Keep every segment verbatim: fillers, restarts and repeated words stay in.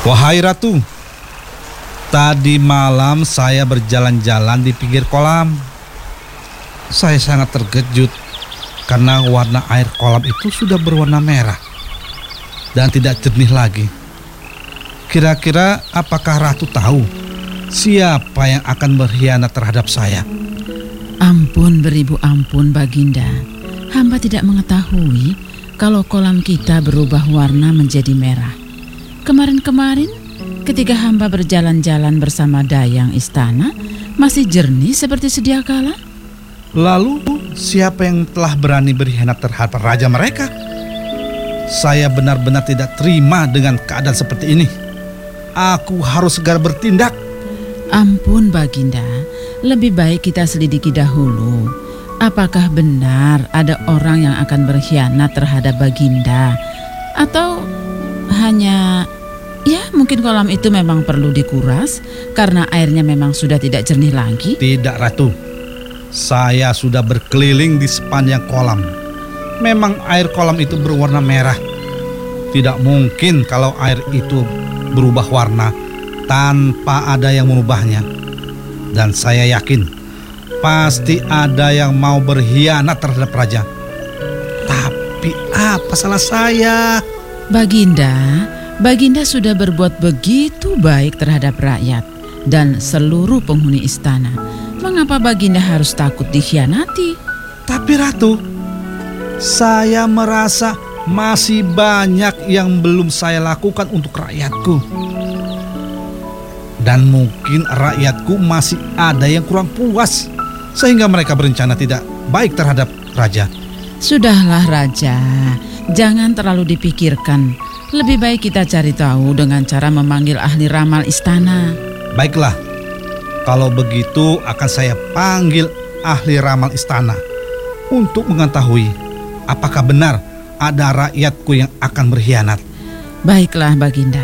Wahai Ratu, tadi malam saya berjalan-jalan di pinggir kolam. Saya sangat terkejut karena warna air kolam itu sudah berwarna merah dan tidak jernih lagi. Kira-kira apakah Ratu tahu siapa yang akan berkhianat terhadap saya? Ampun beribu ampun Baginda, hamba tidak mengetahui kalau kolam kita berubah warna menjadi merah. Kemarin-kemarin ketika hamba berjalan-jalan bersama Dayang istana masih jernih seperti sedia kala. Lalu siapa yang telah berani berkhianat terhadap raja mereka? Saya benar-benar tidak terima dengan keadaan seperti ini. Aku harus segera bertindak. Ampun Baginda, lebih baik kita selidiki dahulu. Apakah benar ada orang yang akan berkhianat terhadap Baginda? Atau hanya, ya mungkin kolam itu memang perlu dikuras karena airnya memang sudah tidak jernih lagi? Tidak Ratu, saya sudah berkeliling di sepanjang kolam. Memang air kolam itu berwarna merah. Tidak mungkin kalau air itu berubah warna tanpa ada yang mengubahnya. Dan saya yakin pasti ada yang mau berkhianat terhadap raja. Tapi apa salah saya? Baginda, Baginda sudah berbuat begitu baik terhadap rakyat dan seluruh penghuni istana. Mengapa Baginda harus takut dikhianati? Tapi Ratu, saya merasa masih banyak yang belum saya lakukan untuk rakyatku. Dan mungkin rakyatku masih ada yang kurang puas sehingga mereka berencana tidak baik terhadap raja. Sudahlah Raja, jangan terlalu dipikirkan. Lebih baik kita cari tahu dengan cara memanggil ahli ramal istana. Baiklah, kalau begitu akan saya panggil ahli ramal istana untuk mengetahui apakah benar ada rakyatku yang akan berkhianat. Baiklah Baginda.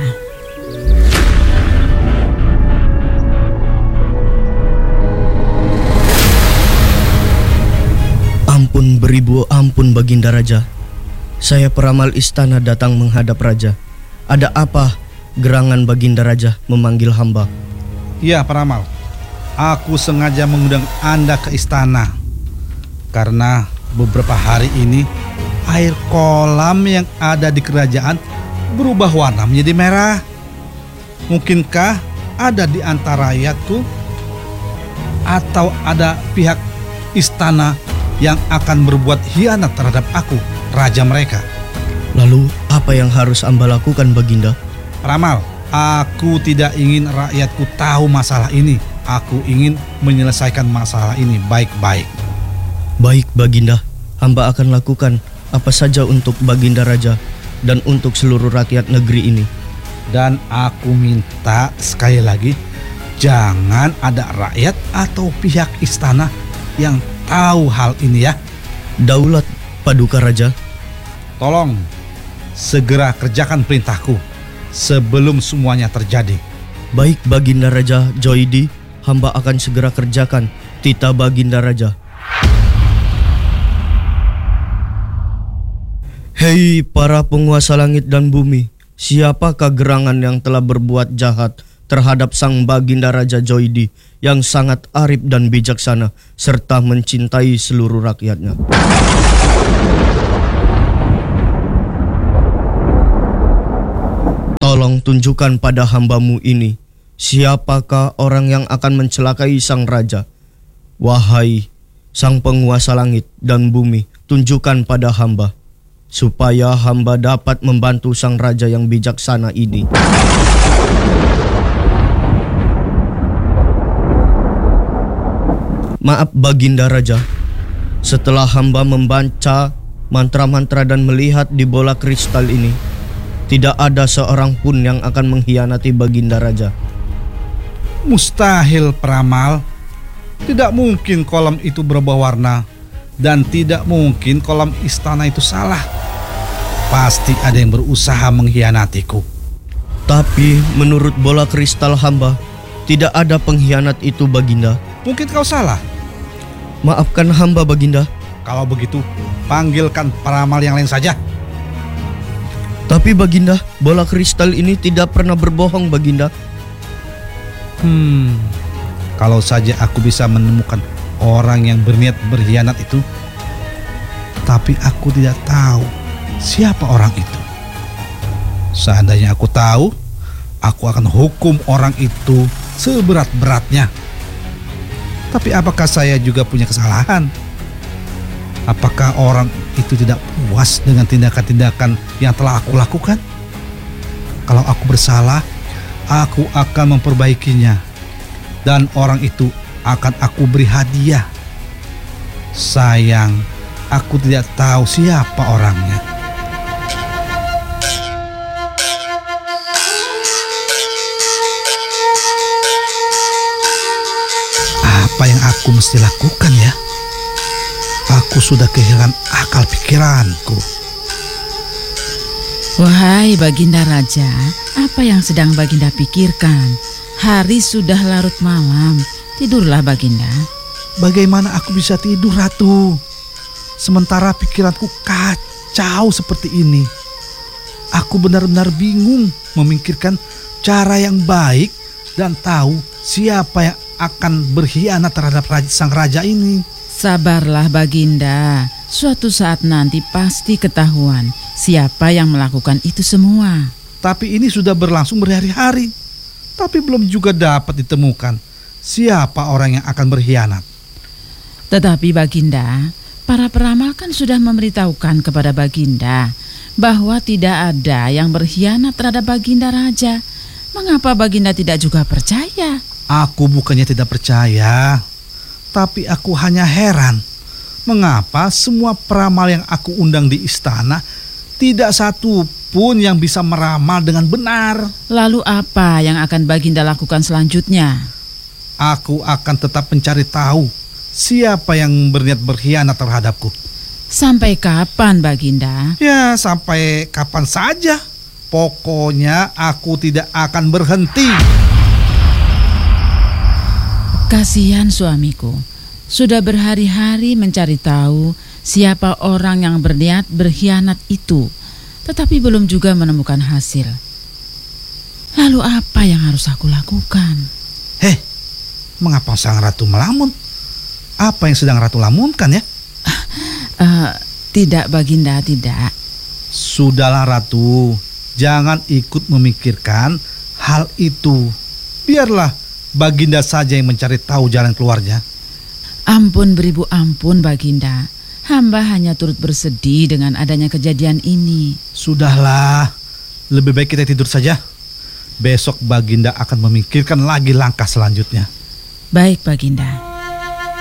Ampun beribu ampun Baginda Raja. Saya peramal istana datang menghadap Raja. Ada apa gerangan Baginda Raja memanggil hamba? Ya peramal, aku sengaja mengundang Anda ke istana karena beberapa hari ini air kolam yang ada di kerajaan berubah warna menjadi merah. Mungkinkah ada di antara rakyatku atau ada pihak istana yang akan berbuat khianat terhadap aku, raja mereka? Lalu apa yang harus hamba lakukan Baginda? Peramal, aku tidak ingin rakyatku tahu masalah ini. Aku ingin menyelesaikan masalah ini baik-baik. Baik Baginda, hamba akan lakukan apa saja untuk Baginda Raja dan untuk seluruh rakyat negeri ini. Dan aku minta sekali lagi, jangan ada rakyat atau pihak istana yang tahu hal ini ya. Daulat Paduka Raja. Tolong segera kerjakan perintahku sebelum semuanya terjadi. Baik Baginda Raja Joidi, hamba akan segera kerjakan titah Baginda Raja. Hei para penguasa langit dan bumi, siapakah gerangan yang telah berbuat jahat terhadap sang Baginda Raja Joidi yang sangat arif dan bijaksana serta mencintai seluruh rakyatnya? Tolong tunjukkan pada hambamu ini siapakah orang yang akan mencelakai sang raja. Wahai sang penguasa langit dan bumi, tunjukkan pada hamba supaya hamba dapat membantu sang raja yang bijaksana ini. Maaf Baginda Raja, setelah hamba membaca mantra-mantra dan melihat di bola kristal ini, tidak ada seorang pun yang akan mengkhianati Baginda Raja. Mustahil peramal. Tidak mungkin kolam itu berubah warna. Dan tidak mungkin kolam istana itu salah. Pasti ada yang berusaha mengkhianatiku. Tapi menurut bola kristal hamba, tidak ada pengkhianat itu Baginda. Mungkin kau salah. Maafkan hamba Baginda. Kalau begitu, panggilkan peramal yang lain saja. Tapi Baginda, bola kristal ini tidak pernah berbohong Baginda. Hmm, kalau saja aku bisa menemukan orang yang berniat berkhianat itu. Tapi aku tidak tahu siapa orang itu. Seandainya aku tahu, aku akan hukum orang itu seberat-beratnya. Tapi apakah saya juga punya kesalahan? Apakah orang itu tidak puas dengan tindakan-tindakan yang telah aku lakukan? Kalau aku bersalah, aku akan memperbaikinya. Dan orang itu akan aku beri hadiah. Sayang, aku tidak tahu siapa orangnya. Apa yang aku mesti lakukan ya? Aku sudah kehilangan akal pikiranku. Wahai Baginda Raja, apa yang sedang Baginda pikirkan? Hari sudah larut malam. Tidurlah Baginda. Bagaimana aku bisa tidur, Ratu? Sementara pikiranku kacau seperti ini. Aku benar-benar bingung memikirkan cara yang baik dan tahu siapa yang akan berkhianat terhadap raja, sang raja ini. Sabarlah Baginda, suatu saat nanti pasti ketahuan siapa yang melakukan itu semua. Tapi ini sudah berlangsung berhari-hari. Tapi belum juga dapat ditemukan siapa orang yang akan berkhianat. Tetapi Baginda, para peramal kan sudah memberitahukan kepada Baginda bahwa tidak ada yang berkhianat terhadap Baginda Raja. Mengapa Baginda tidak juga percaya? Aku bukannya tidak percaya, tapi aku hanya heran. Mengapa semua peramal yang aku undang di istana tidak satu pun yang bisa meramal dengan benar? Lalu apa yang akan Baginda lakukan selanjutnya? Aku akan tetap mencari tahu siapa yang berniat berkhianat terhadapku. Sampai kapan Baginda? Ya, sampai kapan saja. Pokoknya aku tidak akan berhenti. Kasihan suamiku, sudah berhari-hari mencari tahu siapa orang yang berniat berkhianat itu, tetapi belum juga menemukan hasil. Lalu apa yang harus aku lakukan? Heh, mengapa sang ratu melamun? Apa yang sedang ratu lamunkan ya? Uh, tidak Baginda, tidak. Sudahlah Ratu, jangan ikut memikirkan hal itu. Biarlah Baginda saja yang mencari tahu jalan keluarnya. Ampun beribu ampun Baginda, hamba hanya turut bersedih dengan adanya kejadian ini. Sudahlah, lebih baik kita tidur saja. Besok Baginda akan memikirkan lagi langkah selanjutnya. Baik Baginda.